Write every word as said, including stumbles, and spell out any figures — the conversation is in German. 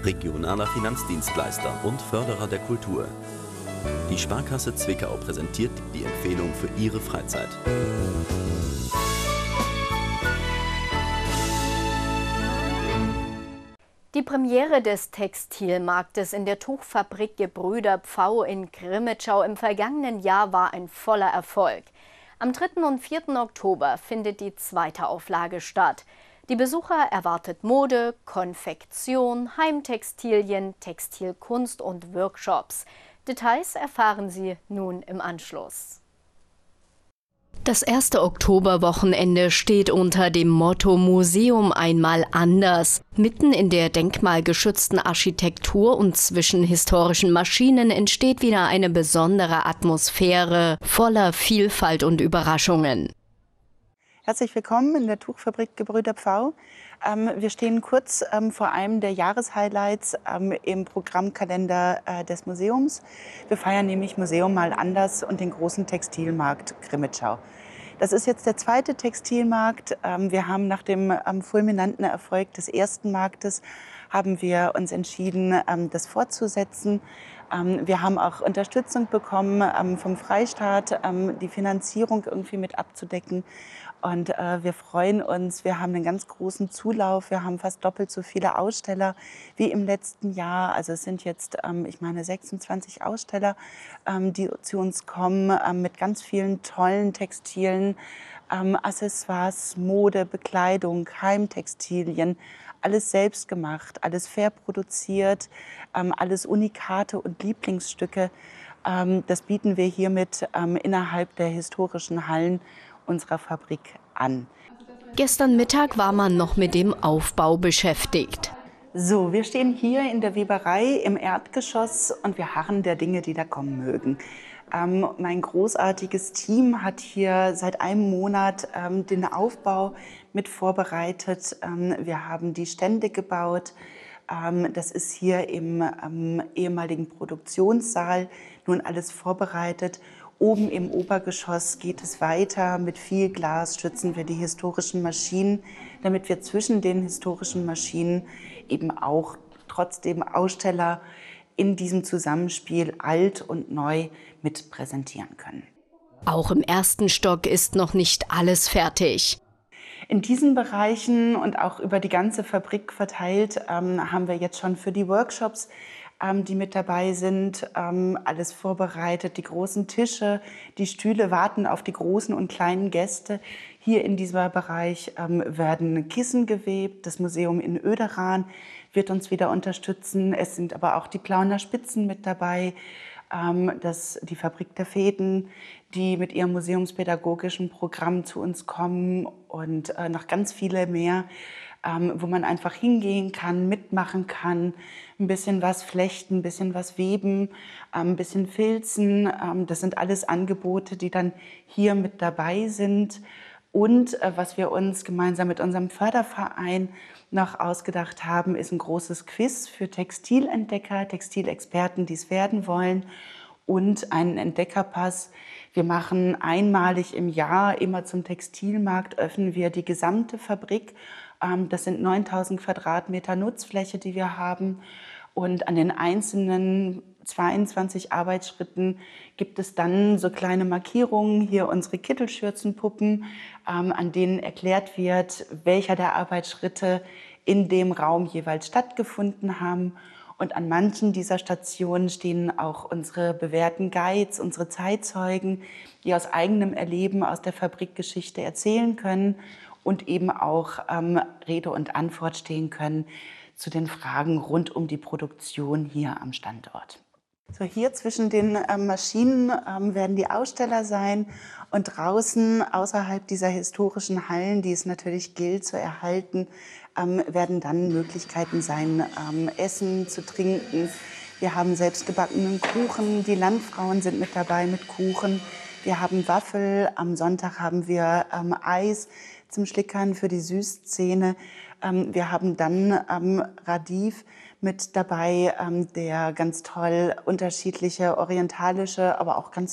regionaler Finanzdienstleister und Förderer der Kultur. Die Sparkasse Zwickau präsentiert die Empfehlung für Ihre Freizeit. Die Premiere des Textilmarktes in der Tuchfabrik Gebrüder Pfau in Grimmitschau im vergangenen Jahr war ein voller Erfolg. Am dritten und vierten Oktober findet die zweite Auflage statt. Die Besucher erwartet Mode, Konfektion, Heimtextilien, Textilkunst und Workshops. Details erfahren Sie nun im Anschluss. Das erste Oktoberwochenende steht unter dem Motto Museum einmal anders. Mitten in der denkmalgeschützten Architektur und zwischen historischen Maschinen entsteht wieder eine besondere Atmosphäre voller Vielfalt und Überraschungen. Herzlich willkommen in der Tuchfabrik Gebrüder Pfau. Ähm, wir stehen kurz ähm, vor einem der Jahreshighlights ähm, im Programmkalender äh, des Museums. Wir feiern nämlich Museum mal anders und den großen Textilmarkt Grimmitschau. Das ist jetzt der zweite Textilmarkt. Ähm, wir haben nach dem ähm, fulminanten Erfolg des ersten Marktes haben wir uns entschieden, ähm, das fortzusetzen. Ähm, wir haben auch Unterstützung bekommen ähm, vom Freistaat, ähm, die Finanzierung irgendwie mit abzudecken. Und äh, wir freuen uns, wir haben einen ganz großen Zulauf, wir haben fast doppelt so viele Aussteller wie im letzten Jahr. Also es sind jetzt, ähm, ich meine, sechsundzwanzig Aussteller, ähm, die zu uns kommen ähm, mit ganz vielen tollen Textilien, ähm, Accessoires, Mode, Bekleidung, Heimtextilien. Alles selbst gemacht, alles fair produziert, ähm, alles Unikate und Lieblingsstücke. Ähm, das bieten wir hiermit ähm, innerhalb der historischen Hallen unserer Fabrik an. Gestern Mittag war man noch mit dem Aufbau beschäftigt. So, wir stehen hier in der Weberei im Erdgeschoss und wir harren der Dinge, die da kommen mögen. Ähm, mein großartiges Team hat hier seit einem Monat ähm, den Aufbau mit vorbereitet. Ähm, wir haben die Stände gebaut. Ähm, das ist hier im ähm, ehemaligen Produktionssaal nun alles vorbereitet. Oben im Obergeschoss geht es weiter. Mit viel Glas schützen wir die historischen Maschinen, damit wir zwischen den historischen Maschinen eben auch trotzdem Aussteller in diesem Zusammenspiel alt und neu mit präsentieren können. Auch im ersten Stock ist noch nicht alles fertig. In diesen Bereichen und auch über die ganze Fabrik verteilt ähm, haben wir jetzt schon für die Workshops, ähm, die mit dabei sind, ähm, alles vorbereitet. Die großen Tische, die Stühle warten auf die großen und kleinen Gäste. Hier in diesem Bereich ähm, werden Kissen gewebt. Das Museum in Oederan wird uns wieder unterstützen. Es sind aber auch die Plauner Spitzen mit dabei. Das, die Fabrik der Fäden, die mit ihrem museumspädagogischen Programm zu uns kommen und äh, noch ganz viele mehr, ähm, wo man einfach hingehen kann, mitmachen kann, ein bisschen was flechten, ein bisschen was weben, ähm, ein bisschen filzen. Ähm, das sind alles Angebote, die dann hier mit dabei sind. Und äh, was wir uns gemeinsam mit unserem Förderverein noch ausgedacht haben, ist ein großes Quiz für Textilentdecker, Textilexperten, die es werden wollen, und einen Entdeckerpass. Wir machen einmalig im Jahr, immer zum Textilmarkt, öffnen wir die gesamte Fabrik. Ähm, das sind neuntausend Quadratmeter Nutzfläche, die wir haben. Und an den einzelnen zweiundzwanzig Arbeitsschritten gibt es dann so kleine Markierungen, hier unsere Kittelschürzenpuppen, ähm, an denen erklärt wird, welcher der Arbeitsschritte in dem Raum jeweils stattgefunden haben. Und an manchen dieser Stationen stehen auch unsere bewährten Guides, unsere Zeitzeugen, die aus eigenem Erleben aus der Fabrikgeschichte erzählen können und eben auch ähm, Rede und Antwort stehen können zu den Fragen rund um die Produktion hier am Standort. So, hier zwischen den ähm, Maschinen ähm, werden die Aussteller sein und draußen außerhalb dieser historischen Hallen, die es natürlich gilt zu erhalten, ähm, werden dann Möglichkeiten sein, ähm, Essen zu trinken. Wir haben selbstgebackenen Kuchen, die Landfrauen sind mit dabei mit Kuchen. Wir haben Waffel, am Sonntag haben wir ähm, Eis zum Schlickern für die Süßzähne. Ähm, wir haben dann ähm, Radiv mit dabei, ähm, der ganz toll unterschiedliche orientalische, aber auch ganz